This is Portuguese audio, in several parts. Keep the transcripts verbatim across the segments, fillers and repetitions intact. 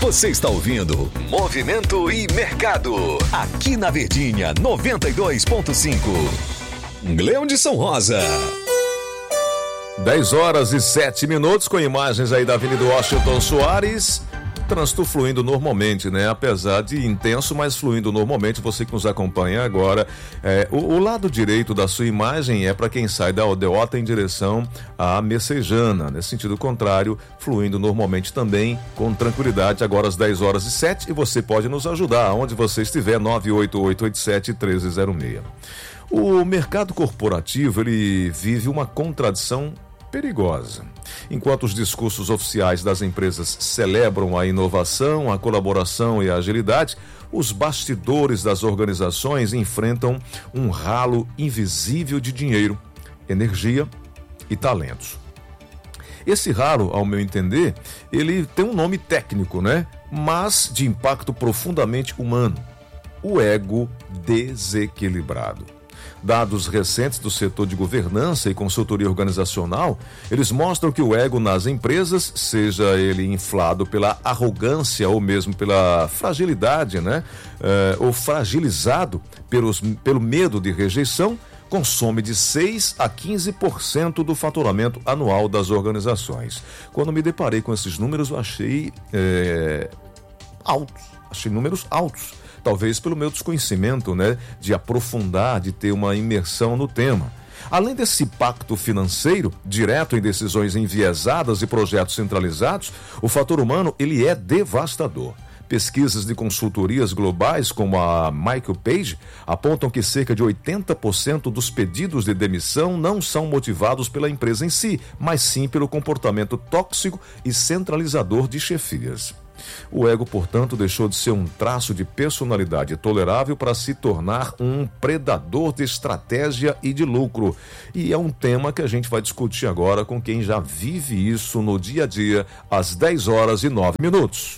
Você está ouvindo Movimento e Mercado, aqui na Verdinha noventa e dois ponto cinco. Leão de São Rosa. dez horas e sete minutos, com imagens aí da Avenida Washington Soares. Trânsito fluindo normalmente, né? Apesar de intenso, mas fluindo normalmente. Você que nos acompanha agora, é, o, o lado direito da sua imagem é para quem sai da Odeota em direção à Messejana. Nesse sentido contrário, fluindo normalmente também, com tranquilidade, agora às dez horas e sete. E você pode nos ajudar, onde você estiver, nove oito oito oito sete um três zero seis. O mercado corporativo, ele vive uma contradição perigosa. Enquanto os discursos oficiais das empresas celebram a inovação, a colaboração e a agilidade, os bastidores das organizações enfrentam um ralo invisível de dinheiro, energia e talentos. Esse ralo, ao meu entender, ele tem um nome técnico, né? Mas de impacto profundamente humano: o ego desequilibrado. Dados recentes do setor de governança e consultoria organizacional, eles mostram que o ego nas empresas, seja ele inflado pela arrogância ou mesmo pela fragilidade, né? É, ou fragilizado pelos, pelo medo de rejeição, consome de seis a quinze por cento do faturamento anual das organizações. Quando me deparei com esses números, eu achei é, altos, achei números altos. Talvez pelo meu desconhecimento, né, de aprofundar, de ter uma imersão no tema. Além desse impacto financeiro, direto em decisões enviesadas e projetos centralizados, o fator humano, ele é devastador. Pesquisas de consultorias globais, como a Michael Page, apontam que cerca de oitenta por cento dos pedidos de demissão não são motivados pela empresa em si, mas sim pelo comportamento tóxico e centralizador de chefias. O ego, portanto, deixou de ser um traço de personalidade tolerável para se tornar um predador de estratégia e de lucro. E é um tema que a gente vai discutir agora com quem já vive isso no dia a dia, às dez horas e nove minutos.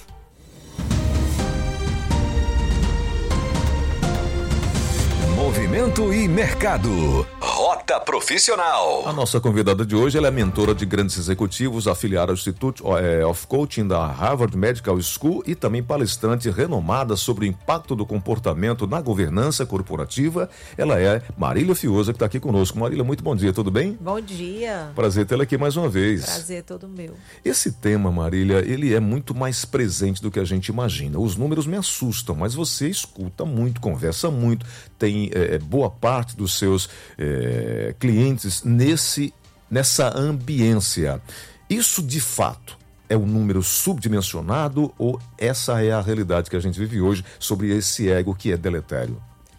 Movimento e Mercado. Rota Profissional. A nossa convidada de hoje, ela é mentora de grandes executivos, afiliada ao Institute of Coaching da Harvard Medical School e também palestrante renomada sobre o impacto do comportamento na governança corporativa. Ela é Marília Fioza, que está aqui conosco. Marília, muito bom dia, tudo bem? Bom dia. Prazer tê-la aqui mais uma vez. Prazer todo meu. Esse tema, Marília, ele é muito mais presente do que a gente imagina. Os números me assustam, mas você escuta muito, conversa muito, tem é, boa parte dos seus é, clientes nesse, nessa ambiência. Isso, de fato, é um número subdimensionado ou essa é a realidade que a gente vive hoje sobre esse ego que é deletério?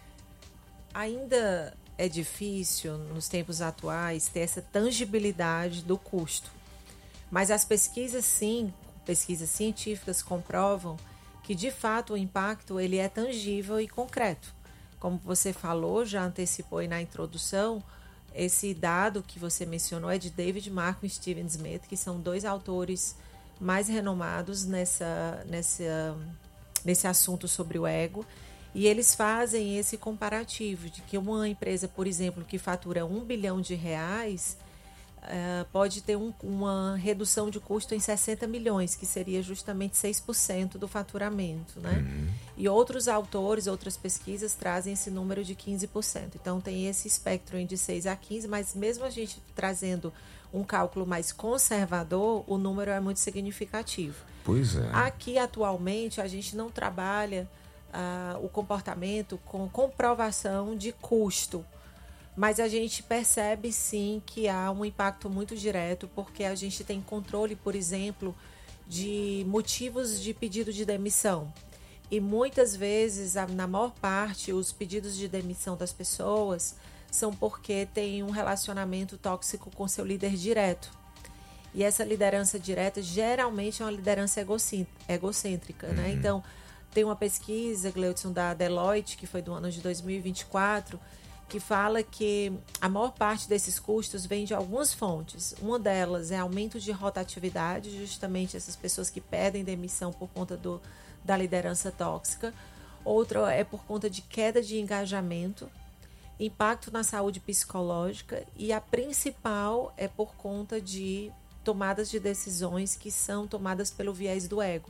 Ainda é difícil, nos tempos atuais, ter essa tangibilidade do custo. Mas as pesquisas, sim, pesquisas científicas comprovam que, de fato, o impacto ele é tangível e concreto. Como você falou, já antecipou aí na introdução, esse dado que você mencionou é de David Marcum e Steven Smith, que são dois autores mais renomados nessa, nessa, nesse assunto sobre o ego. E eles fazem esse comparativo de que uma empresa, por exemplo, que fatura um bilhão de reais, uh, pode ter um, uma redução de custo em sessenta milhões, que seria justamente seis por cento do faturamento, né? Uhum. E outros autores, outras pesquisas trazem esse número de quinze por cento. Então tem esse espectro de seis a quinze, mas mesmo a gente trazendo um cálculo mais conservador, o número é muito significativo. Pois é. Aqui, atualmente, a gente não trabalha uh, o comportamento com comprovação de custo, mas a gente percebe, sim, que há um impacto muito direto, porque a gente tem controle, por exemplo, de motivos de pedido de demissão. E muitas vezes, na maior parte, os pedidos de demissão das pessoas são porque tem um relacionamento tóxico com seu líder direto. E essa liderança direta geralmente é uma liderança egocêntrica, né? Uhum. Então, tem uma pesquisa, Gleudson, da Deloitte, que foi do ano de dois mil e vinte e quatro, que fala que a maior parte desses custos vem de algumas fontes. Uma delas é aumento de rotatividade, justamente essas pessoas que pedem demissão por conta do, da liderança tóxica. Outra é por conta de queda de engajamento, impacto na saúde psicológica, e a principal é por conta de tomadas de decisões que são tomadas pelo viés do ego.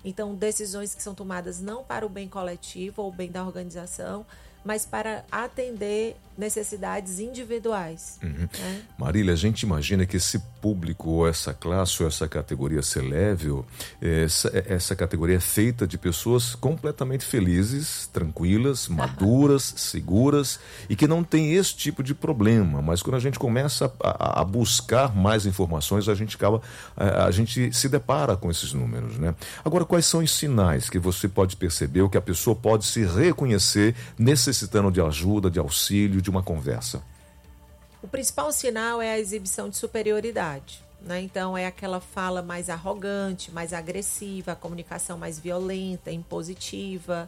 Então, decisões que são tomadas não para o bem coletivo ou o bem da organização, mas para atender necessidades individuais. Uhum. Né? Marília, a gente imagina que esse público, ou essa classe, ou essa categoria C-Level, essa, essa categoria é feita de pessoas completamente felizes, tranquilas, maduras, seguras, e que não tem esse tipo de problema. Mas quando a gente começa a, a buscar mais informações, a gente acaba, a, a gente se depara com esses números, né? Agora, quais são os sinais que você pode perceber, ou que a pessoa pode se reconhecer necessitando de ajuda, de auxílio, de uma conversa? O principal sinal é a exibição de superioridade, né? Então, é aquela fala mais arrogante, mais agressiva, a comunicação mais violenta, impositiva.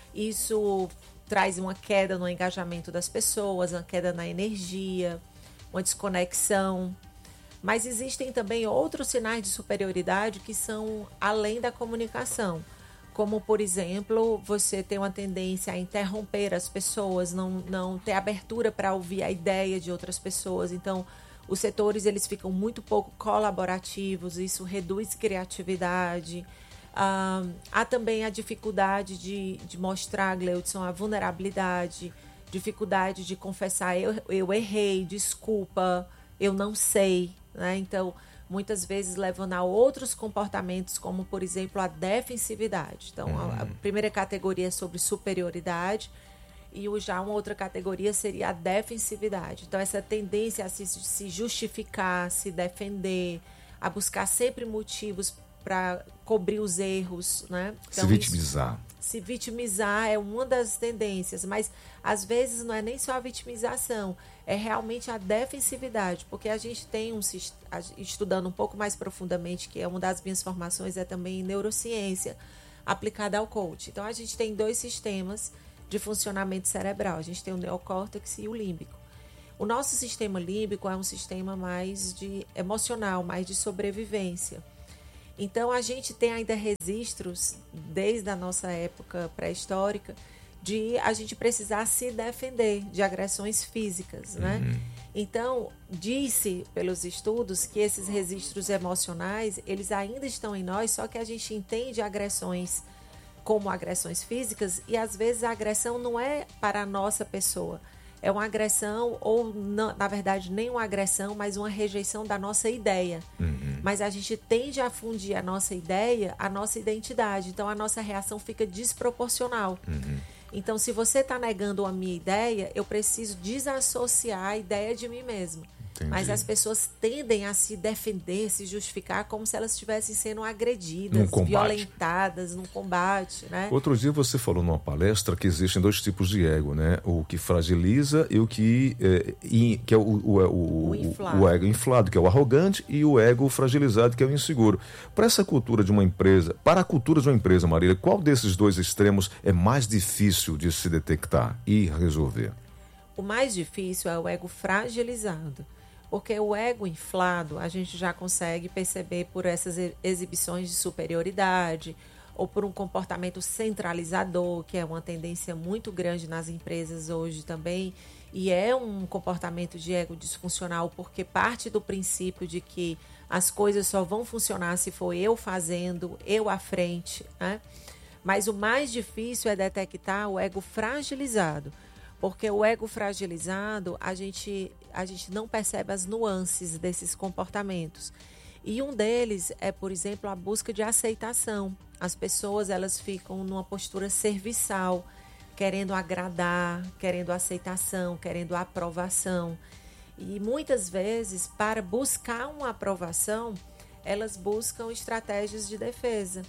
Isso traz uma queda no engajamento das pessoas, uma queda na energia, uma desconexão. Mas existem também outros sinais de superioridade que são além da comunicação. Como, por exemplo, você ter uma tendência a interromper as pessoas, não, não ter abertura para ouvir a ideia de outras pessoas. Então, os setores eles ficam muito pouco colaborativos, isso reduz criatividade. Ah, há também a dificuldade de, de mostrar, Gleudson, a vulnerabilidade, dificuldade de confessar, eu, eu errei, desculpa, eu não sei, né? Então, muitas vezes levando a outros comportamentos, como, por exemplo, a defensividade. Então, uhum. a, a primeira categoria é sobre superioridade e o, já uma outra categoria seria a defensividade. Então, essa tendência a se, se justificar, se defender, a buscar sempre motivos para cobrir os erros, né? Então, se vitimizar. Isso, se vitimizar é uma das tendências, mas às vezes não é nem só a vitimização, é realmente a defensividade, porque a gente tem um, estudando um pouco mais profundamente, que é uma das minhas formações, é também em neurociência aplicada ao coach. Então, a gente tem dois sistemas de funcionamento cerebral, a gente tem o neocórtex e o límbico. O nosso sistema límbico é um sistema mais de emocional, mais de sobrevivência. Então, a gente tem ainda registros, desde a nossa época pré-histórica, de a gente precisar se defender de agressões físicas, né? Uhum. Então, disse pelos estudos que esses registros emocionais, eles ainda estão em nós, só que a gente entende agressões como agressões físicas e, às vezes, a agressão não é para a nossa pessoa. É uma agressão, ou não, na verdade nem uma agressão, mas uma rejeição da nossa ideia. Uhum. Mas a gente tende a fundir a nossa ideia, a nossa identidade. Então a nossa reação fica desproporcional. Uhum. Então, se você está negando a minha ideia, eu preciso desassociar a ideia de mim mesmo. Entendi. Mas as pessoas tendem a se defender, se justificar como se elas estivessem sendo agredidas, violentadas num combate, né? Outro dia você falou numa palestra que existem dois tipos de ego, né? O que fragiliza e o que é, in, que é o, o, o, o, inflado. o ego inflado, que é o arrogante, e o ego fragilizado, que é o inseguro. Para essa cultura de uma empresa, para a cultura de uma empresa, Marília, qual desses dois extremos é mais difícil de se detectar e resolver? O mais difícil é o ego fragilizado. Porque o ego inflado, a gente já consegue perceber por essas exibições de superioridade ou por um comportamento centralizador, que é uma tendência muito grande nas empresas hoje também, e é um comportamento de ego disfuncional porque parte do princípio de que as coisas só vão funcionar se for eu fazendo, eu à frente, né? Mas o mais difícil é detectar o ego fragilizado. Porque o ego fragilizado, a gente, a gente não percebe as nuances desses comportamentos. E um deles é, por exemplo, a busca de aceitação. As pessoas, elas ficam numa postura serviçal, querendo agradar, querendo aceitação, querendo aprovação. E muitas vezes, para buscar uma aprovação, elas buscam estratégias de defesa.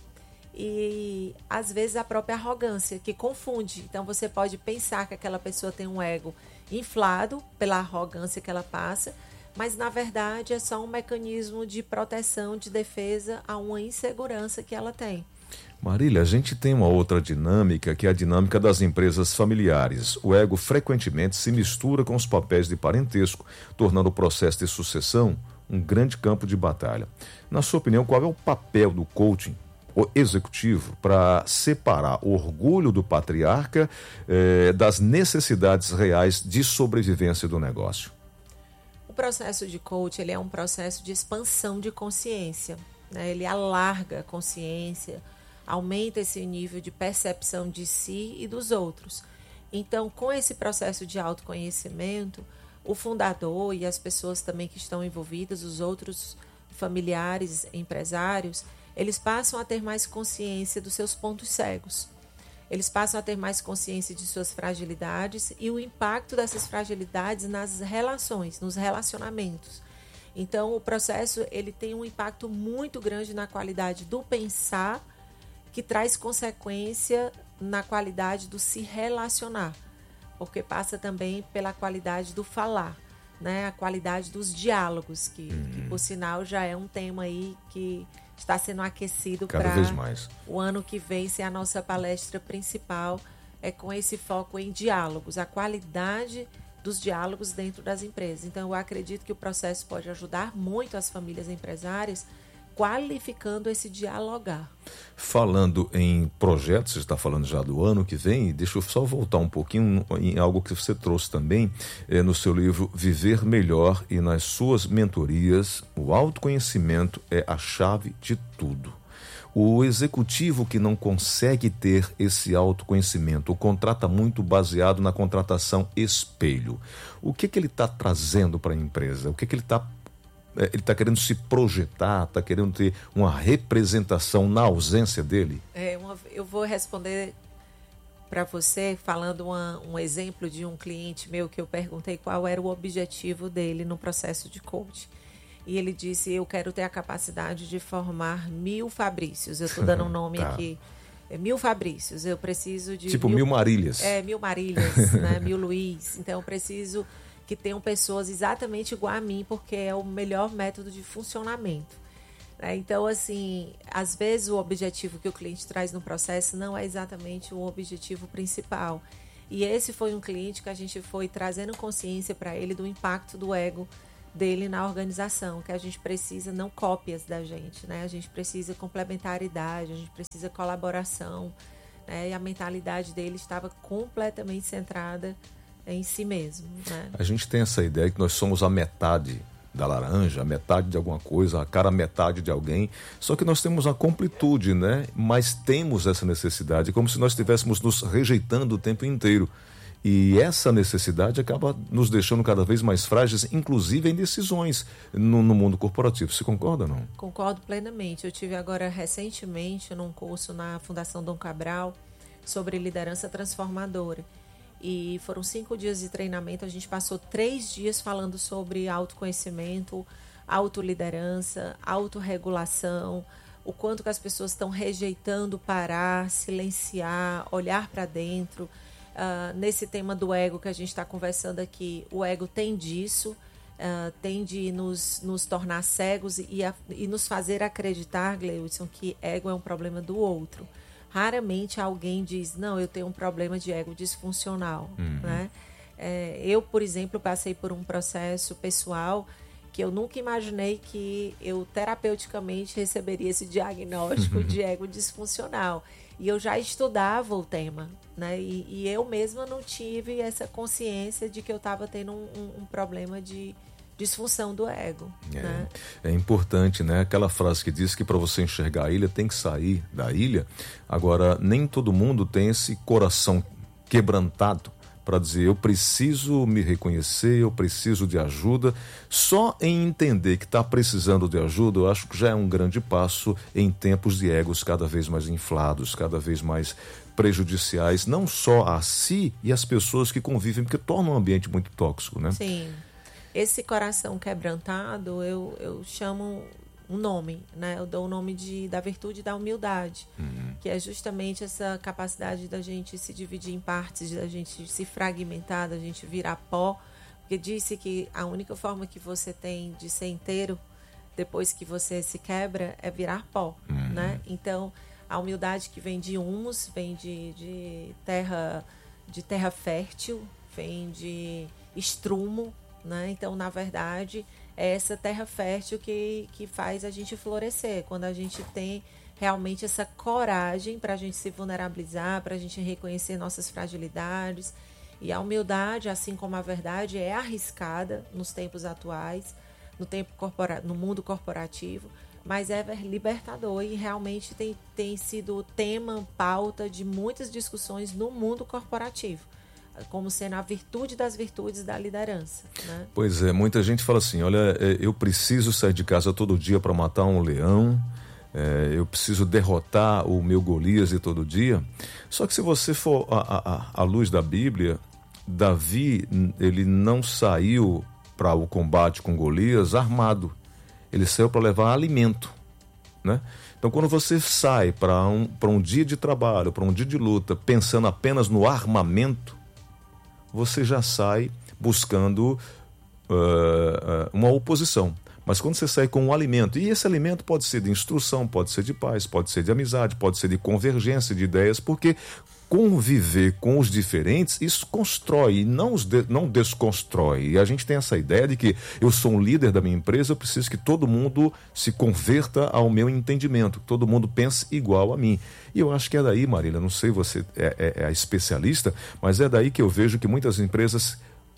E às vezes a própria arrogância que confunde. Então você pode pensar que aquela pessoa tem um ego inflado pela arrogância que ela passa, mas na verdade é só um mecanismo de proteção, de defesa a uma insegurança que ela tem. Marília, a gente tem uma outra dinâmica, que é a dinâmica das empresas familiares. O ego frequentemente se mistura com os papéis de parentesco, tornando o processo de sucessão um grande campo de batalha. Na sua opinião, qual é o papel do coaching o executivo para separar o orgulho do patriarca eh, das necessidades reais de sobrevivência do negócio? O processo de coach, ele é um processo de expansão de consciência, né? Ele alarga a consciência, aumenta esse nível de percepção de si e dos outros. Então, com esse processo de autoconhecimento, o fundador e as pessoas também que estão envolvidas, os outros familiares, empresários, eles passam a ter mais consciência dos seus pontos cegos. Eles passam a ter mais consciência de suas fragilidades e o impacto dessas fragilidades nas relações, nos relacionamentos. Então, o processo ele tem um impacto muito grande na qualidade do pensar, que traz consequência na qualidade do se relacionar, porque passa também pela qualidade do falar, né? A qualidade dos diálogos, que, uhum. que por sinal já é um tema aí que está sendo aquecido para o ano que vem ser a nossa palestra principal, é com esse foco em diálogos, a qualidade dos diálogos dentro das empresas. Então, eu acredito que o processo pode ajudar muito as famílias empresárias, qualificando esse dialogar. Falando em projetos, você está falando já do ano que vem, deixa eu só voltar um pouquinho em algo que você trouxe também é, no seu livro Viver Melhor e nas suas mentorias, o autoconhecimento é a chave de tudo. O executivo que não consegue ter esse autoconhecimento, ou contrata muito baseado na contratação espelho, o que, que ele está trazendo para a empresa? O que, que ele está Ele está querendo se projetar, está querendo ter uma representação na ausência dele? É, uma, eu vou responder para você falando uma, um exemplo de um cliente meu que eu perguntei qual era o objetivo dele no processo de coaching. E ele disse, eu quero ter a capacidade de formar mil Fabrícios. Eu estou dando um nome tá. aqui. É, mil Fabrícios. Eu preciso de... Tipo mil, mil Marílias. É, mil Marílias, né? Mil Luiz. Então, eu preciso... que tenham pessoas exatamente igual a mim, porque é o melhor método de funcionamento. Né? Então, assim, às vezes o objetivo que o cliente traz no processo não é exatamente o objetivo principal. E esse foi um cliente que a gente foi trazendo consciência para ele do impacto do ego dele na organização, que a gente precisa não cópias da gente, né? A gente precisa complementaridade, a gente precisa colaboração, né? E a mentalidade dele estava completamente centrada em si mesmo, né? A gente tem essa ideia que nós somos a metade da laranja, a metade de alguma coisa, a cara metade de alguém, só que nós temos a completude, né? Mas temos essa necessidade, como se nós estivéssemos nos rejeitando o tempo inteiro. E essa necessidade acaba nos deixando cada vez mais frágeis, inclusive em decisões no, no mundo corporativo. Você concorda ou não? Concordo plenamente. Eu tive agora recentemente num curso na Fundação Dom Cabral sobre liderança transformadora. E foram cinco dias de treinamento, a gente passou três dias falando sobre autoconhecimento, autoliderança, autorregulação, o quanto que as pessoas estão rejeitando parar, silenciar, olhar para dentro. Uh, nesse tema do ego que a gente está conversando aqui, o ego tem disso, uh, tem de nos, nos tornar cegos e, a, e nos fazer acreditar, Gleudson, que ego é um problema do outro. Raramente alguém diz, não, eu tenho um problema de ego disfuncional. Uhum. Né? É, eu, por exemplo, passei por um processo pessoal que eu nunca imaginei que eu terapeuticamente receberia esse diagnóstico uhum. de ego disfuncional. E eu já estudava o tema, né? E, e eu mesma não tive essa consciência de que eu estava tendo um, um, um problema de disfunção do ego. É, né? É importante, né? Aquela frase que diz que para você enxergar a ilha tem que sair da ilha. Agora, nem todo mundo tem esse coração quebrantado para dizer, eu preciso me reconhecer, eu preciso de ajuda. Só em entender que está precisando de ajuda, eu acho que já é um grande passo em tempos de egos cada vez mais inflados, cada vez mais prejudiciais, não só a si e as pessoas que convivem, porque torna um ambiente muito tóxico, né? Sim. Esse coração quebrantado, eu, eu chamo um nome, né? Eu dou o nome de, da virtude da humildade, uhum. que é justamente essa capacidade da gente se dividir em partes, da gente se fragmentar, da gente virar pó, porque disse que a única forma que você tem de ser inteiro depois que você se quebra é virar pó, uhum. né? Então, a humildade que vem de humus, vem de, de, terra, de terra fértil, vem de estrumo, né? Então, na verdade, é essa terra fértil que, que faz a gente florescer. Quando a gente tem realmente essa coragem para a gente se vulnerabilizar, para a gente reconhecer nossas fragilidades. E a humildade, assim como a verdade, é arriscada nos tempos atuais, no, tempo corpora- no mundo corporativo, mas é libertador e realmente tem, tem sido tema, pauta de muitas discussões no mundo corporativo, como sendo a virtude das virtudes da liderança, né? Pois é, muita gente fala assim, olha, eu preciso sair de casa todo dia para matar um leão, é, eu preciso derrotar o meu Golias de todo dia. Só que se você for à, à, à luz da Bíblia, Davi, ele não saiu para o combate com Golias armado. Ele saiu para levar alimento, né? Então, quando você sai para um, para um dia de trabalho, para um dia de luta, pensando apenas no armamento, você já sai buscando uh, uma oposição. Mas quando você sai com um alimento, e esse alimento pode ser de instrução, pode ser de paz, pode ser de amizade, pode ser de convergência de ideias, porque conviver com os diferentes, isso constrói e não, os de, não desconstrói. E a gente tem essa ideia de que eu sou um líder da minha empresa, eu preciso que todo mundo se converta ao meu entendimento, que todo mundo pense igual a mim. E eu acho que é daí, Marília, não sei, você é, é, é a especialista, mas é daí que eu vejo que muitas empresas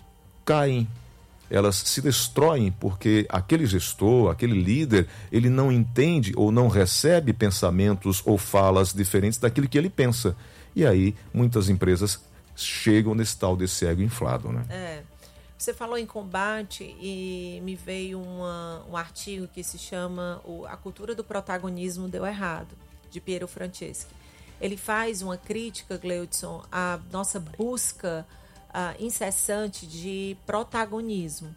caem, elas se destroem porque aquele gestor, aquele líder, ele não entende ou não recebe pensamentos ou falas diferentes daquilo que ele pensa. E aí, muitas empresas chegam nesse tal desse ego inflado, né? É. Você falou em combate e me veio uma, um artigo que se chama o, A Cultura do Protagonismo Deu Errado, de Piero Franceschi. Ele faz uma crítica, Gleudson, à nossa busca uh, incessante de protagonismo.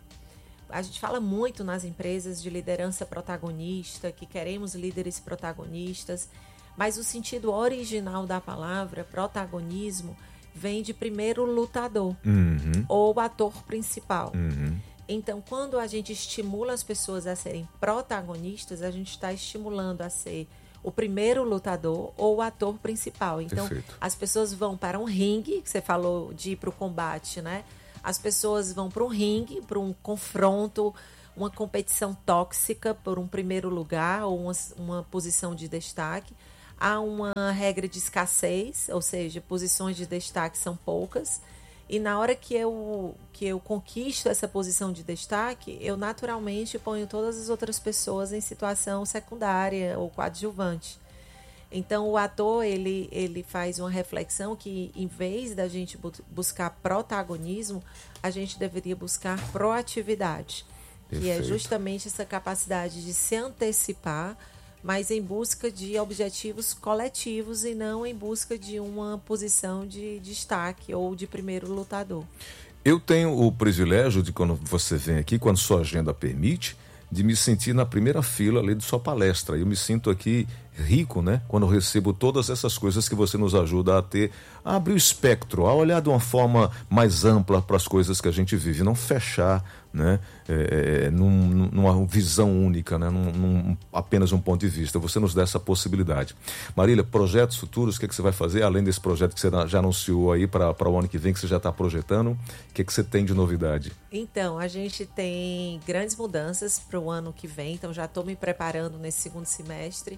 A gente fala muito nas empresas de liderança protagonista, que queremos líderes protagonistas, mas o sentido original da palavra, protagonismo, vem de primeiro lutador, uhum, ou ator principal. Uhum. Então, quando a gente estimula as pessoas a serem protagonistas, a gente está estimulando a ser o primeiro lutador ou o ator principal. Então, perfeito, as pessoas vão para um ringue, que você falou de ir para o combate, né? As pessoas vão para um ringue, para um confronto, uma competição tóxica por um primeiro lugar ou uma, uma posição de destaque. Há uma regra de escassez, ou seja, posições de destaque são poucas. E na hora que eu, que eu conquisto essa posição de destaque, eu naturalmente ponho todas as outras pessoas em situação secundária ou coadjuvante. Então, o ator, ele, ele faz uma reflexão que, em vez da gente bu- buscar protagonismo, a gente deveria buscar proatividade. Perfeito. Que é justamente essa capacidade de se antecipar, mas em busca de objetivos coletivos e não em busca de uma posição de destaque ou de primeiro lutador. Eu tenho o privilégio de, quando você vem aqui, quando sua agenda permite, de me sentir na primeira fila ali de sua palestra. Eu me sinto aqui rico, né? Quando eu recebo todas essas coisas que você nos ajuda a ter, a abrir o espectro, a olhar de uma forma mais ampla para as coisas que a gente vive, não fechar, né? É, é, num, numa visão única, né? Num, num, apenas um ponto de vista. Você nos dá essa possibilidade. Marília, projetos futuros, o que, é que você vai fazer, além desse projeto que você já anunciou aí para o ano que vem, que você já está projetando, o que, é que você tem de novidade? Então, a gente tem grandes mudanças para o ano que vem, então já estou me preparando nesse segundo semestre.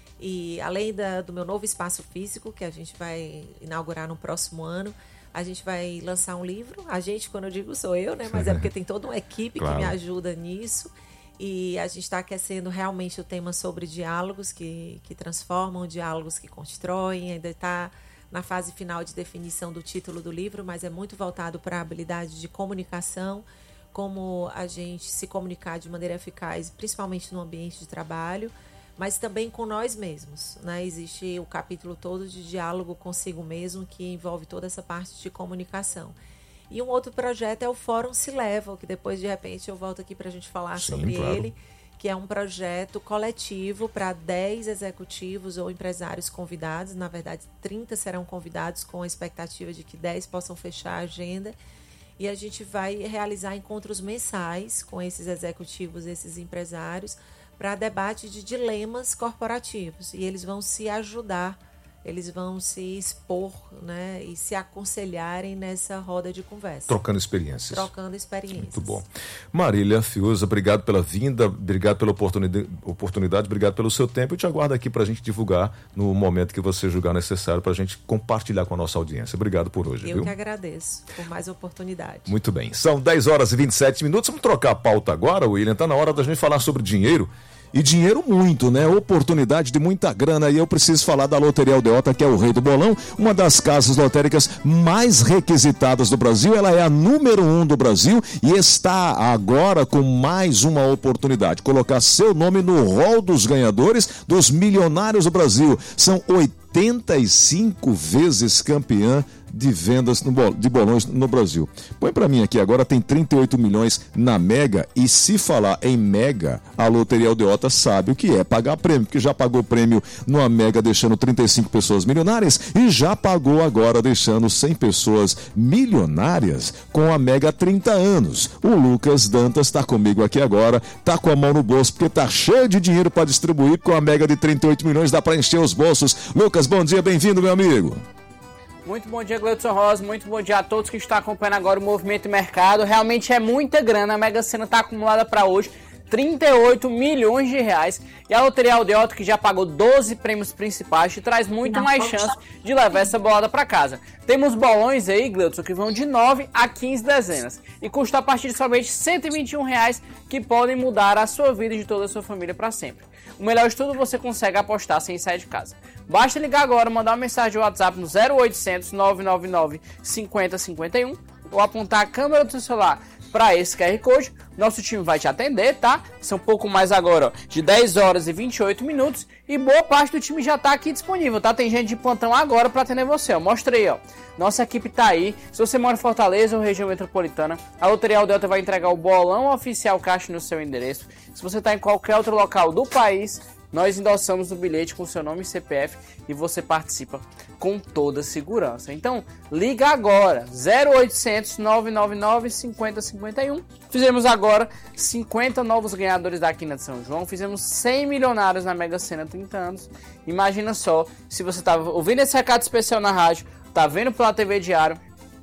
E além da, do meu novo espaço físico, que a gente vai inaugurar no próximo ano, a gente vai lançar um livro. A gente, quando eu digo, sou eu, né? Mas é porque tem toda uma equipe claro, que me ajuda nisso. E a gente está aquecendo realmente o tema sobre diálogos que, que transformam, diálogos que constroem. Ainda está na fase final de definição do título do livro, mas é muito voltado para a habilidade de comunicação, como a gente se comunicar de maneira eficaz, principalmente no ambiente de trabalho, mas também com nós mesmos, né? Existe o capítulo todo de diálogo consigo mesmo, que envolve toda essa parte de comunicação. E um outro projeto é o Fórum Se Leva, que depois, de repente, eu volto aqui para a gente falar Sim, sobre claro. ele, que é um projeto coletivo para dez executivos ou empresários convidados. Na verdade, trinta serão convidados, com a expectativa de que dez possam fechar a agenda. E a gente vai realizar encontros mensais com esses executivos, esses empresários, para debate de dilemas corporativos, e eles vão se ajudar, eles vão se expor, né, e se aconselharem nessa roda de conversa. Trocando experiências. Trocando experiências. Muito bom. Marília Fiuza, obrigado pela vinda, obrigado pela oportunidade, oportunidade obrigado pelo seu tempo. Eu te aguardo aqui para a gente divulgar no momento que você julgar necessário, para a gente compartilhar com a nossa audiência. Obrigado por hoje. Eu viu? que agradeço por mais oportunidade. Muito bem. São dez horas e vinte e sete minutos. Vamos trocar a pauta agora, William. Está na hora da gente falar sobre dinheiro. E dinheiro muito, né? Oportunidade de muita grana. E eu preciso falar da Loteria Aldeota, que é o rei do bolão, uma das casas lotéricas mais requisitadas do Brasil. Ela é a número um do Brasil e está agora com mais uma oportunidade. Colocar seu nome no rol dos ganhadores dos milionários do Brasil. São oitenta e cinco vezes campeã de vendas no bol- de bolões no Brasil. Põe pra mim aqui, agora tem trinta e oito milhões na Mega, e se falar em Mega, a Loteria Aldeota sabe o que é pagar prêmio, porque já pagou prêmio numa Mega deixando trinta e cinco pessoas milionárias e já pagou agora deixando cem pessoas milionárias com a Mega há trinta anos. O Lucas Dantas tá comigo aqui agora, tá com a mão no bolso, porque tá cheio de dinheiro para distribuir. Com a Mega de trinta e oito milhões dá para encher os bolsos. Lucas, bom dia, bem-vindo, meu amigo. Muito bom dia, Gleudson Rosa, muito bom dia a todos que estão acompanhando agora o Movimento Mercado. Realmente é muita grana, a Mega Sena está acumulada para hoje, trinta e oito milhões de reais. E a Loteria Aldeota, que já pagou doze prêmios principais, te traz muito mais chance de levar essa bolada para casa. Temos bolões aí, Gleudson, que vão de nove a quinze dezenas e custa a partir de somente cento e vinte e um reais, que podem mudar a sua vida e de toda a sua família para sempre. O melhor de tudo, você consegue apostar sem sair de casa. Basta ligar agora, mandar uma mensagem de WhatsApp no zero oitocentos, nove nove nove, cinco zero cinco um ou apontar a câmera do seu celular para esse Q R Code. Nosso time vai te atender, tá? São pouco mais agora, ó, de dez horas e vinte e oito minutos, e boa parte do time já tá aqui disponível, tá? Tem gente de plantão agora para atender você, ó. Mostra aí, ó. Nossa equipe tá aí. Se você mora em Fortaleza ou região metropolitana, a Loteria Aldeota vai entregar o bolão oficial Caixa no seu endereço. Se você tá em qualquer outro local do país, nós endossamos o bilhete com seu nome e C P F e você participa com toda segurança. Então, liga agora, zero oitocentos, nove nove nove, cinco zero cinco um. Fizemos agora cinquenta novos ganhadores da Quina de São João, fizemos cem milionários na Mega Sena há trinta anos. Imagina só, se você tá ouvindo esse recado especial na rádio, tá vendo pela T V Diário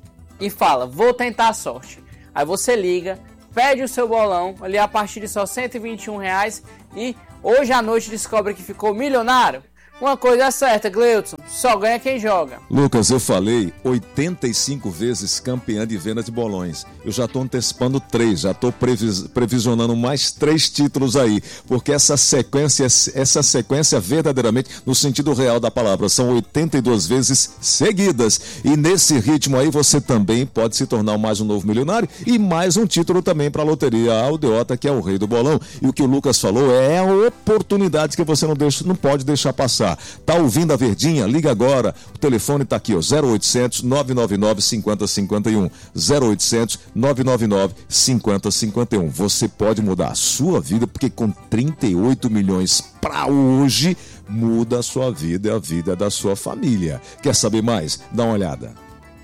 e fala, vou tentar a sorte. Aí você liga, pede o seu bolão, ali a partir de só cento e vinte e um reais, e hoje à noite descobre que ficou milionário. Uma coisa é certa, Gleudson, só ganha quem joga. Lucas, eu falei oitenta e cinco vezes campeã de venda de bolões. Eu já estou antecipando três, já estou previs, previsionando mais três títulos aí, porque essa sequência, essa sequência verdadeiramente, no sentido real da palavra, são oitenta e duas vezes seguidas. E nesse ritmo aí você também pode se tornar mais um novo milionário e mais um título também para a Loteria Aldeota, que é o rei do bolão. E o que o Lucas falou é a oportunidade que você não, deixa, não pode deixar passar. Tá ouvindo a Verdinha? Liga agora. O telefone tá aqui, ó, zero oitocentos, nove nove nove, cinco zero cinco um. zero oitocentos, nove nove nove, cinco zero cinco um. Você pode mudar a sua vida, porque com trinta e oito milhões para hoje, muda a sua vida e a vida da sua família. Quer saber mais? Dá uma olhada.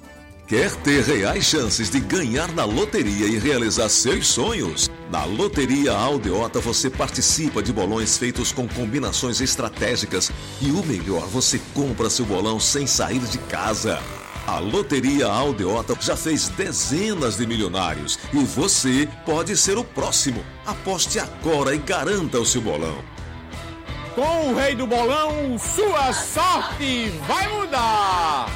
Quer ter reais chances de ganhar na loteria e realizar seus sonhos? Na Loteria Aldeota você participa de bolões feitos com combinações estratégicas e o melhor, você compra seu bolão sem sair de casa. A Loteria Aldeota já fez dezenas de milionários e você pode ser o próximo. Aposte agora e garanta o seu bolão. Com o rei do bolão, sua sorte vai mudar!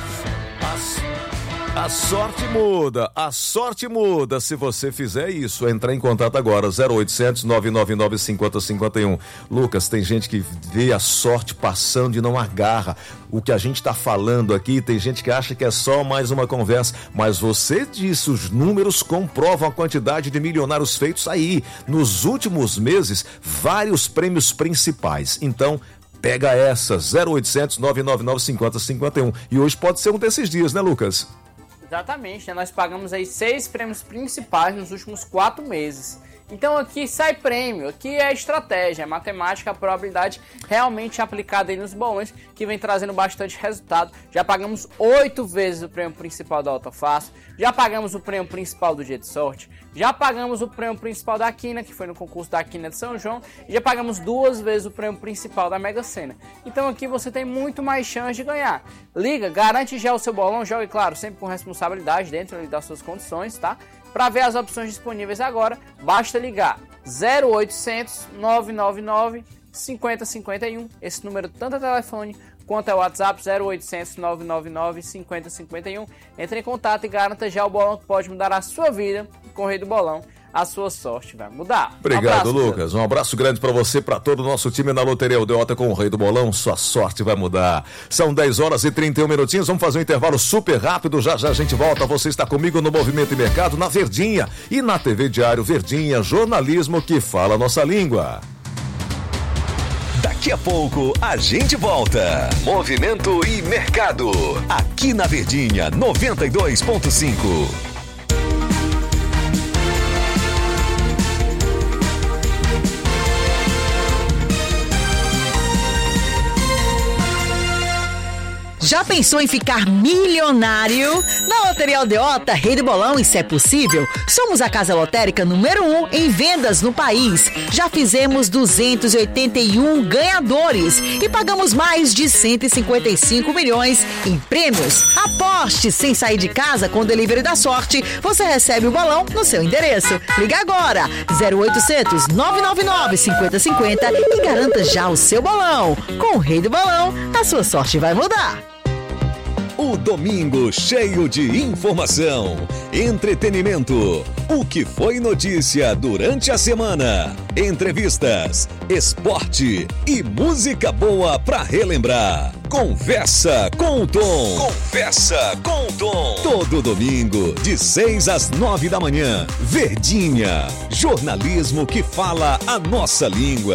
A sorte muda, a sorte muda se você fizer isso. Entrar em contato agora, zero oitocentos, nove nove nove, cinco zero cinco um. Lucas, tem gente que vê a sorte passando e não agarra. O que a gente está falando aqui, tem gente que acha que é só mais uma conversa, mas você disse, os números comprovam a quantidade de milionários feitos aí. Nos últimos meses, vários prêmios principais. Então, pega essa, zero oitocentos, nove nove nove, cinco zero cinco um. E hoje pode ser um desses dias, né, Lucas? Exatamente, né? Nós pagamos aí seis prêmios principais nos últimos quatro meses. Então aqui sai prêmio, aqui é estratégia, é matemática, a probabilidade realmente aplicada aí nos bolões, que vem trazendo bastante resultado. Já pagamos oito vezes o prêmio principal da Autofácil, já pagamos o prêmio principal do Dia de Sorte, já pagamos o prêmio principal da Quina, que foi no concurso da Quina de São João, e já pagamos duas vezes o prêmio principal da Mega Sena. Então aqui você tem muito mais chance de ganhar. Liga, garante já o seu bolão, jogue, claro, sempre com responsabilidade, dentro das suas condições, tá? Para ver as opções disponíveis agora, basta ligar zero oitocentos, nove nove nove, cinco zero cinco um. Esse número tanto é telefone quanto é o WhatsApp, zero oitocentos, nove nove nove, cinco zero cinco um. Entre em contato e garanta já o bolão que pode mudar a sua vida com o Rei do Bolão. a sua sorte vai mudar. Obrigado, um abraço, Lucas. Deus. Um abraço grande pra você, pra todo o nosso time na Loteria Aldeota com o Rei do Bolão. Sua sorte vai mudar. São dez horas e trinta e um minutinhos. Vamos fazer um intervalo super rápido. Já já a gente volta. Você está comigo no Movimento e Mercado, na Verdinha e na T V Diário Verdinha, jornalismo que fala a nossa língua. Daqui a pouco a gente volta. Movimento e Mercado. Aqui na Verdinha noventa e dois ponto cinco. Já pensou em ficar milionário? Na Loteria Aldeota, Rei do Bolão, e se é possível, somos a casa lotérica número um em vendas no país. Já fizemos duzentos e oitenta e um ganhadores e pagamos mais de cento e cinquenta e cinco milhões em prêmios. Aposte sem sair de casa com o Delivery da Sorte. Você recebe o bolão no seu endereço. Liga agora, zero oitocentos, nove nove nove, cinco zero cinco zero e garanta já o seu bolão. Com o Rei do Bolão, a sua sorte vai mudar. O domingo cheio de informação, entretenimento, o que foi notícia durante a semana, entrevistas, esporte e música boa pra relembrar. Conversa com o Tom. Conversa com o Tom. Todo domingo, de seis às nove da manhã. Verdinha, jornalismo que fala a nossa língua.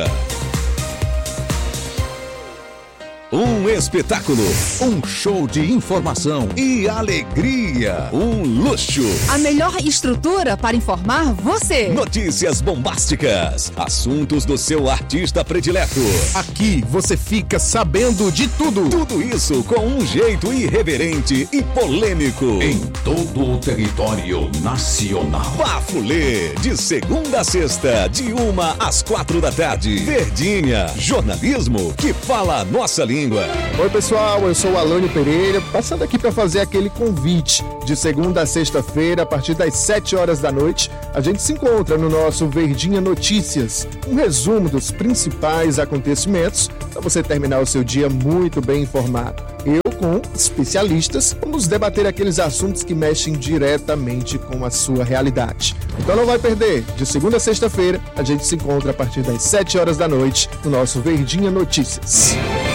Um espetáculo, um show de informação e alegria, um luxo. A melhor estrutura para informar você. Notícias bombásticas, assuntos do seu artista predileto. Aqui você fica sabendo de tudo. Tudo isso com um jeito irreverente e polêmico. Em todo o território nacional. Bafulê, de segunda a sexta, de uma às quatro da tarde. Verdinha, jornalismo que fala a nossa língua. Oi pessoal, eu sou o Alânio Pereira, passando aqui para fazer aquele convite. De segunda a sexta-feira, a partir das sete horas da noite, a gente se encontra no nosso Verdinha Notícias, um resumo dos principais acontecimentos para você terminar o seu dia muito bem informado. Eu, com especialistas, vamos debater aqueles assuntos que mexem diretamente com a sua realidade. Então não vai perder, de segunda a sexta-feira, a gente se encontra a partir das sete horas da noite no nosso Verdinha Notícias.